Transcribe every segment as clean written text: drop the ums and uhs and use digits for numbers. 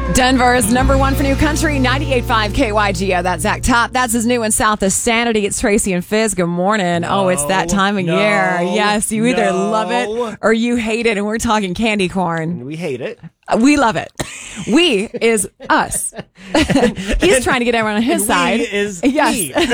Denver's number one for new country, 98.5 KYGO. That's Zach Top. That's his new and South of Sanity. It's Tracy and Fizz. Good morning. It's that time of year. Yes, you either love it or you hate it. And we're talking candy corn. We hate it. We love it. We is us. He's trying to get everyone on his side. We is yes.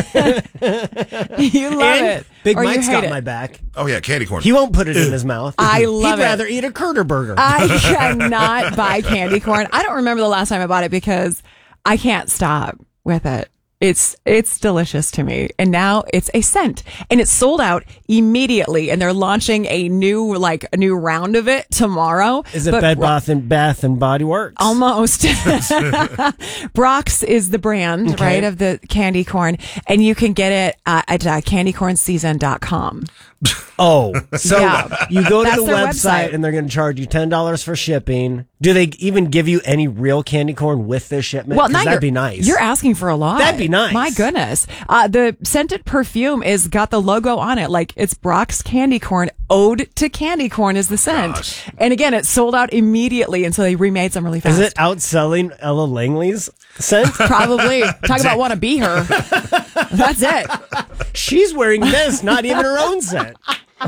You love it. Big or Mike's you hate got it. my back. Oh, yeah, candy corn. He won't put it in his mouth. I love He'd it. rather eat a Critter Burger. I cannot buy candy corn. I don't remember the last time I bought it because I can't stop with it. It's delicious to me. And now it's a scent. And it's sold out immediately. And they're launching a new round of it tomorrow. Is it Bed Bath and Body Works? Almost. Brock's is the brand, right, of the candy corn. And you can get it at candycornseason.com. Oh, so Yeah. you go to That's the their website website. and they're going to charge you $10 for shipping. Do they even give you any real candy corn with this shipment? Well, 'Cause now that'd be nice. You're asking for a lot. That'd be nice. My goodness. The scented perfume is got the logo on it. Like it's Brock's candy corn. Ode to candy corn is the scent. Gosh. And again, it sold out immediately. And so they remade some really fast. Is it outselling Ella Langley's scent? Probably. Talk about want to be her. That's it. She's wearing this, not even her own scent.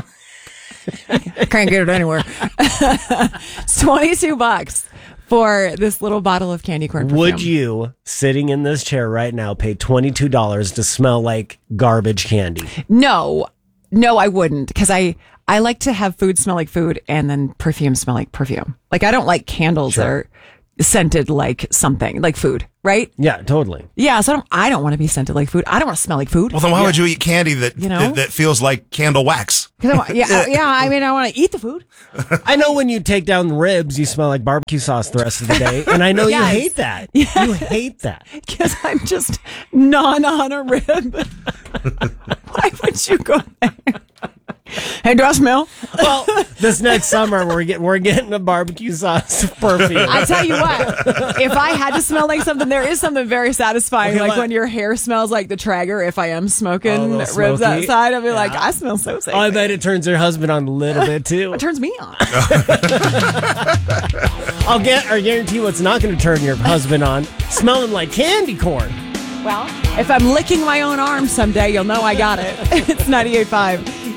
Can't get it anywhere. It's $22 for this little bottle of candy corn perfume. Would you, sitting in this chair right now, pay $22 to smell like garbage candy? No, I wouldn't, because I like to have food smell like food and then perfume smell like perfume. Like I don't like candles that are scented like something, like food, right? Yeah, totally. Yeah, so I don't want to be scented like food. I don't want to smell like food. Well, then why would you eat candy that that feels like candle wax? 'Cause I want to eat the food. I know when you take down ribs, you smell like barbecue sauce the rest of the day, and I know you Yes. hate that. Yes. You hate that. Because I'm just non on a rib. Why would you go there? Hey, do I smell? Well, this next summer we're getting a barbecue sauce perfume. I tell you what, if I had to smell like something, there is something very satisfying. Okay, like what? when your hair smells like the Traeger. If I am smoking a little ribs smoky. outside, I'll be like, I smell so sexy. Oh, I bet it turns your husband on a little bit too. It turns me on. I guarantee what's not going to turn your husband on. Smelling like candy corn. Well, if I'm licking my own arm someday, you'll know I got it. It's 98.5